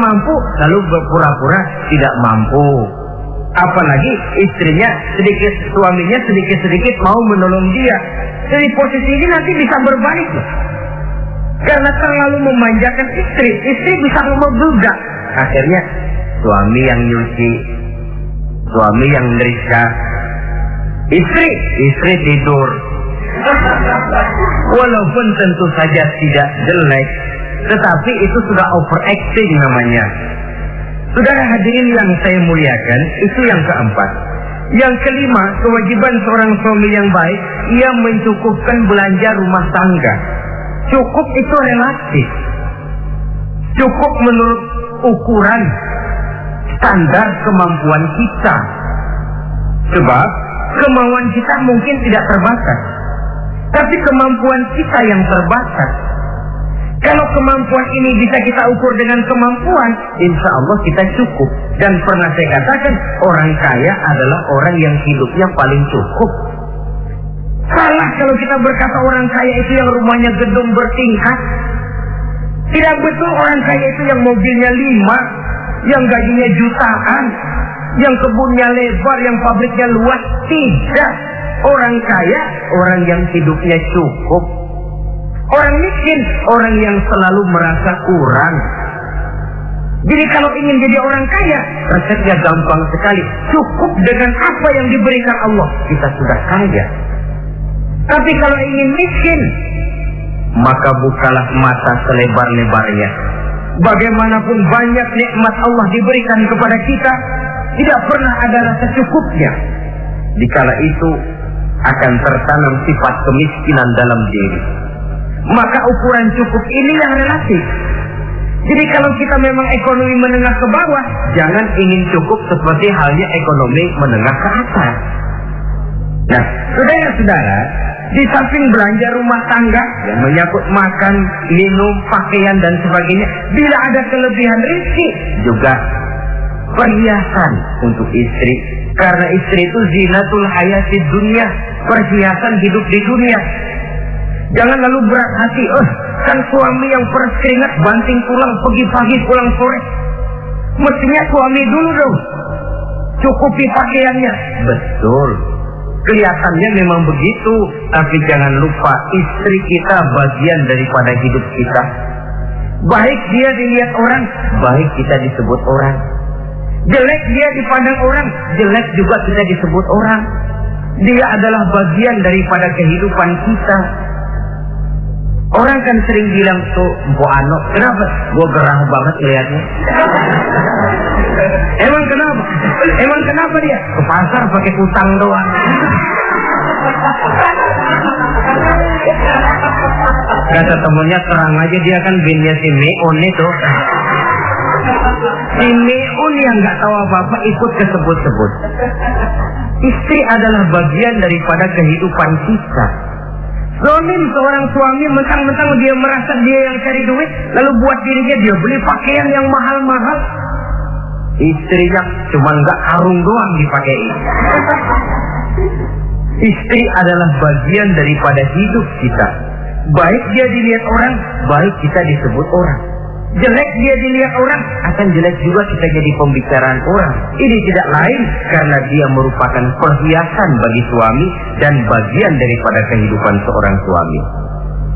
mampu lalu berpura-pura tidak mampu. Apalagi istrinya suaminya sedikit-sedikit mau menolong dia. Jadi posisi ini nanti bisa berbalik loh. Karena terlalu memanjakan istri bisa membludak. Akhirnya suami yang nyuci, suami yang nerika, istri tidur. Walaupun tentu saja tidak jelek, tetapi itu sudah overacting namanya. Saudara hadirin yang saya muliakan, itu yang keempat. Yang kelima, kewajiban seorang suami yang baik, ia mencukupkan belanja rumah tangga. Cukup itu relatif. Cukup menurut ukuran standar kemampuan kita. Sebab kemauan kita mungkin tidak terbatas, tapi kemampuan kita yang terbatas. Kalau kemampuan ini bisa kita ukur dengan kemampuan, insya Allah kita cukup. Dan pernah saya katakan, orang kaya adalah orang yang hidupnya paling cukup. Salah kalau kita berkata orang kaya itu yang rumahnya gedung bertingkat. Tidak betul orang kaya itu yang mobilnya 5, yang gajinya jutaan, yang kebunnya lebar, yang pabriknya luas. Tidak. Orang kaya, orang yang hidupnya cukup. Orang miskin, orang yang selalu merasa kurang. Jadi kalau ingin jadi orang kaya, resepnya gampang sekali. Cukup dengan apa yang diberikan Allah, kita sudah kaya. Tapi kalau ingin miskin, maka bukalah mata selebar-lebarnya. Bagaimanapun banyak nikmat Allah diberikan kepada kita, tidak pernah ada rasa cukupnya. Dikala itu akan tertanam sifat kemiskinan dalam diri. Maka ukuran cukup ini yang relatif. Jadi kalau kita memang ekonomi menengah ke bawah, jangan ingin cukup seperti halnya ekonomi menengah ke atas. Nah, saudara-saudara, di samping belanja rumah tangga yang menyangkut makan, minum, pakaian dan sebagainya, bila ada kelebihan rezeki juga perhiasan untuk istri. Karena istri itu zinatul hayatid dunia, perhiasan hidup di dunia. Jangan lalu berat hati, kan suami yang peras keringat banting tulang pergi pagi pulang sore. Mestinya suami dulu dong cukupi pakaiannya. Betul, kelihatannya memang begitu, tapi jangan lupa istri kita bagian daripada hidup kita. Baik dia dilihat orang, baik kita disebut orang. Jelek dia dipandang orang, jelek juga kita disebut orang. Dia adalah bagian daripada kehidupan kita. Orang kan sering bilang tuh, Mbok Ano, kenapa? Gue gerah banget lihatnya. Emang kenapa? Emang kenapa dia? Ke pasar pakai kutang doang. Kata temennya, terang aja dia kan binnya si Meun itu. Si Meun yang gak tahu apa-apa ikut kesebut-sebut. Istri adalah bagian daripada kehidupan kita. Zolim seorang suami, mentang-mentang dia merasa dia yang cari duit, lalu buat dirinya dia beli pakaian yang mahal-mahal. Istrinya cuma nggak karung doang dipakai. Istri adalah bagian daripada hidup kita. Baik dia dilihat orang, baik kita disebut orang. Jelek dia dilihat orang, akan jelek juga kita jadi pembicaraan orang. Ini tidak lain karena dia merupakan perhiasan bagi suami dan bagian daripada kehidupan seorang suami.